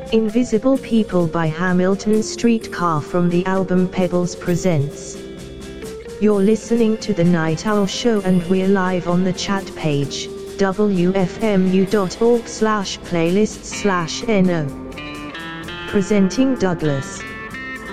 Invisible People by Hamilton Streetcar from the album Pebbles presents. You're listening to The Night Owl Show and we're live on the chat page, wfmu.org/playlists/no. Presenting Douglas.